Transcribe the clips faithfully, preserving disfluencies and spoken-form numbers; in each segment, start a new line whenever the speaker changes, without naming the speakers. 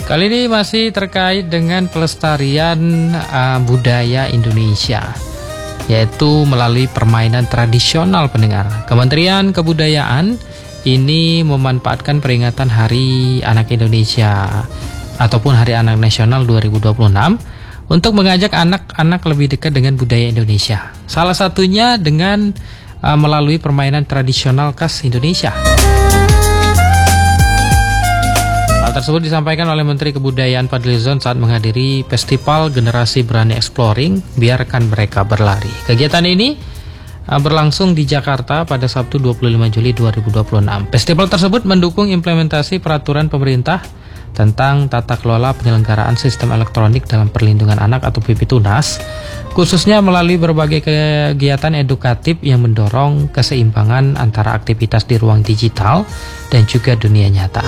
Kali ini masih terkait dengan pelestarian uh, budaya Indonesia, yaitu melalui permainan tradisional pendengar. Kementerian Kebudayaan ini memanfaatkan peringatan Hari Anak Indonesia ataupun Hari Anak Nasional dua ribu dua puluh enam untuk mengajak anak-anak lebih dekat dengan budaya Indonesia. Salah satunya dengan uh, melalui permainan tradisional khas Indonesia. Hal tersebut disampaikan oleh Menteri Kebudayaan Fadlizon saat menghadiri Festival Generasi Berani Exploring, Biarkan Mereka Berlari. Kegiatan ini uh, berlangsung di Jakarta pada Sabtu dua puluh lima Juli dua ribu dua puluh enam. Festival tersebut mendukung implementasi peraturan pemerintah tentang tata kelola penyelenggaraan sistem elektronik dalam perlindungan anak atau P P Tunas, khususnya melalui berbagai kegiatan edukatif yang mendorong keseimbangan antara aktivitas di ruang digital dan juga dunia nyata.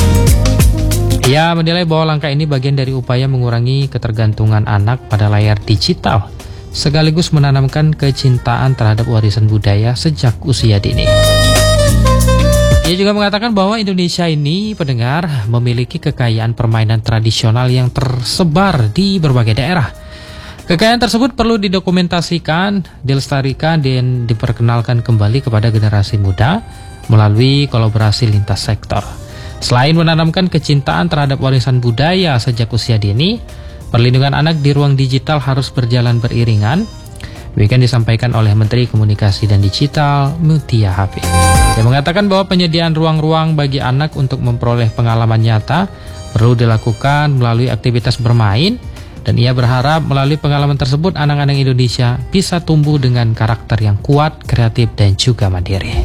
Ia menilai bahwa langkah ini bagian dari upaya mengurangi ketergantungan anak pada layar digital, sekaligus menanamkan kecintaan terhadap warisan budaya sejak usia dini. Ia juga mengatakan bahwa Indonesia ini, pendengar, memiliki kekayaan permainan tradisional yang tersebar di berbagai daerah. Kekayaan tersebut perlu didokumentasikan, dilestarikan, dan diperkenalkan kembali kepada generasi muda melalui kolaborasi lintas sektor. Selain menanamkan kecintaan terhadap warisan budaya sejak usia dini, perlindungan anak di ruang digital harus berjalan beriringan. Demikian disampaikan oleh Menteri Komunikasi dan Digital Mutia Habib. Dia mengatakan bahwa penyediaan ruang-ruang bagi anak untuk memperoleh pengalaman nyata perlu dilakukan melalui aktivitas bermain, dan ia berharap melalui pengalaman tersebut anak-anak Indonesia bisa tumbuh dengan karakter yang kuat, kreatif, dan juga mandiri.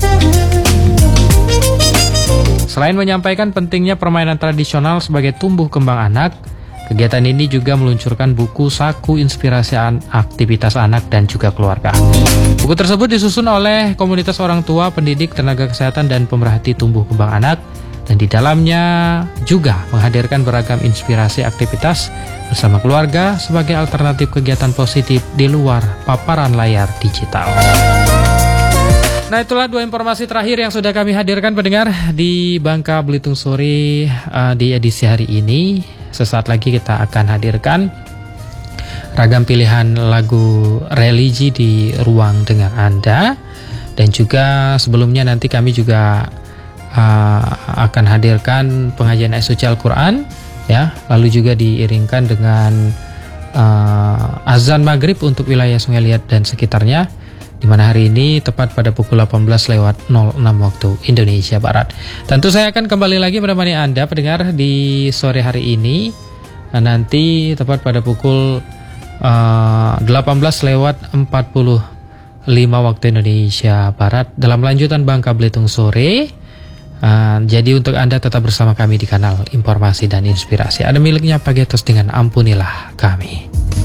Selain menyampaikan pentingnya permainan tradisional sebagai tumbuh kembang anak, kegiatan ini juga meluncurkan buku Saku Inspirasi Aktivitas Anak dan juga Keluarga. Buku tersebut disusun oleh komunitas orang tua, pendidik, tenaga kesehatan, dan pemerhati tumbuh kembang anak, dan di dalamnya juga menghadirkan beragam inspirasi aktivitas bersama keluarga sebagai alternatif kegiatan positif di luar paparan layar digital. Nah, itulah dua informasi terakhir yang sudah kami hadirkan pendengar di Bangka Belitung Sore uh, di edisi hari ini. Sesaat lagi kita akan hadirkan ragam pilihan lagu religi di ruang dengar Anda, dan juga sebelumnya nanti kami juga uh, akan hadirkan pengajian ayat suci Al-Quran, ya, lalu juga diiringkan dengan uh, azan maghrib untuk wilayah Sungai Liat dan sekitarnya, di mana hari ini tepat pada pukul delapan belas lewat nol enam waktu Indonesia Barat. Tentu saya akan kembali lagi menemani Anda pendengar di sore hari ini, nanti tepat pada pukul uh, delapan belas lewat empat puluh lima waktu Indonesia Barat dalam lanjutan Bangka Belitung Sore. Uh, jadi untuk Anda tetap bersama kami di kanal Informasi dan Inspirasi. Ada miliknya Pagetos dengan Ampunilah Kami.